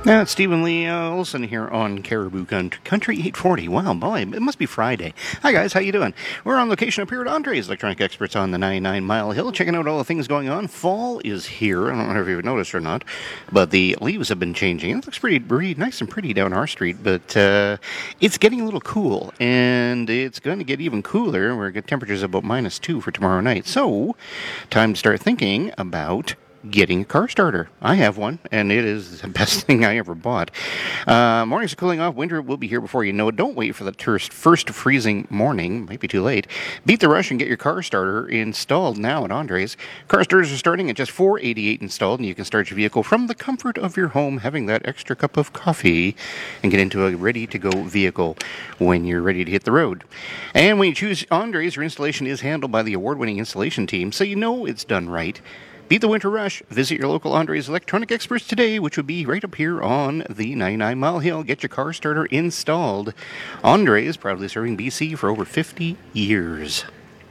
It's Stephen Lee Olson here on Caribou Country 840. Wow, boy, it must be Friday. Hi, guys. How you doing? We're on location up here at Andre's Electronic Experts on the 99 Mile Hill, checking out all the things going on. Fall is here. I don't know if you've noticed or not, but the leaves have been changing. It looks pretty nice and pretty down our street, but it's getting a little cool, and it's going to get even cooler. We're going to temperatures about -2 for tomorrow night. So, time to start thinking about getting a car starter. I have one, and it is the best thing I ever bought. Mornings are cooling off. Winter will be here before you know it. Don't wait for the first freezing morning. Might be too late. Beat the rush and get your car starter installed now at Andre's. Car starters are starting at just $4.88 installed, and you can start your vehicle from the comfort of your home, having that extra cup of coffee, and get into a ready-to-go vehicle when you're ready to hit the road. And when you choose Andre's, your installation is handled by the award-winning installation team, so you know it's done right. Beat the winter rush. Visit your local Andre's Electronic Experts today, which would be right up here on the 99 Mile Hill. Get your car starter installed. Andre's, proudly serving BC for over 50 years.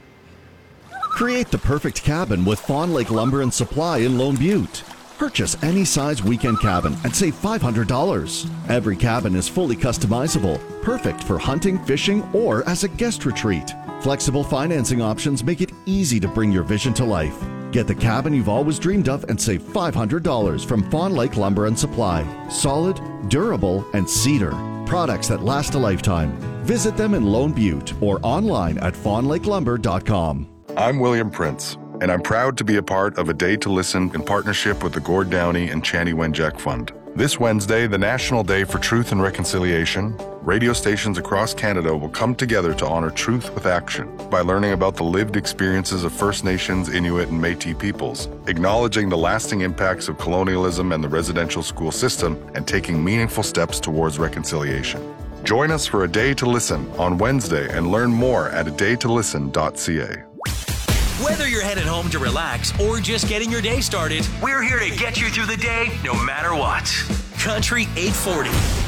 Create the perfect cabin with Fawn Lake Lumber and Supply in Lone Butte. Purchase any size weekend cabin and save $500. Every cabin is fully customizable, perfect for hunting, fishing, or as a guest retreat. Flexible financing options make it easy to bring your vision to life. Get the cabin you've always dreamed of and save $500 from Fawn Lake Lumber and Supply. Solid, durable, and cedar. Products that last a lifetime. Visit them in Lone Butte or online at fawnlakelumber.com. I'm William Prince, and I'm proud to be a part of A Day to Listen in partnership with the Gord Downey and Chani Wenjack Fund. This Wednesday, the National Day for Truth and Reconciliation, radio stations across Canada will come together to honor truth with action by learning about the lived experiences of First Nations, Inuit, and Métis peoples, acknowledging the lasting impacts of colonialism and the residential school system, and taking meaningful steps towards reconciliation. Join us for A Day to Listen on Wednesday and learn more at adaytolisten.ca. Whether you're headed home to relax or just getting your day started, we're here to get you through the day no matter what. Country 840.